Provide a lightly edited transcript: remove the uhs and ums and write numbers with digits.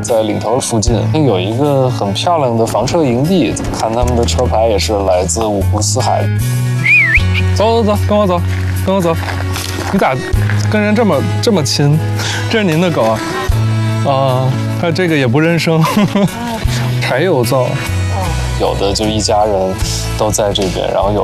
在领头附近有一个很漂亮的房车营地，看他们的车牌也是来自五湖四海。走，跟我走，跟我走。你咋跟人这么亲？这是您的狗啊？啊，它这个也不认生，柴油皂。有的就一家人都在这边，然后有